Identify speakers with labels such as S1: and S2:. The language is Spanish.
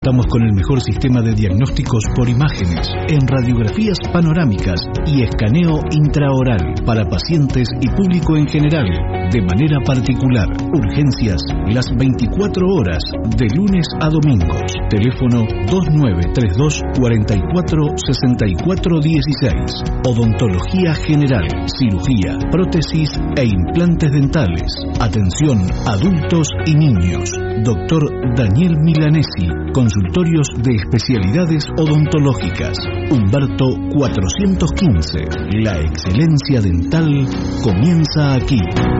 S1: Contamos con el mejor sistema de diagnósticos por imágenes, en radiografías panorámicas y escaneo intraoral para pacientes y público en general, de manera particular. Urgencias las 24 horas, de lunes a domingos. Teléfono 2932 44 64 16. Odontología general, cirugía, prótesis e implantes dentales. Atención adultos y niños. Doctor Daniel Milanesi. Consultorios de especialidades odontológicas. Humberto 415. La excelencia dental comienza aquí.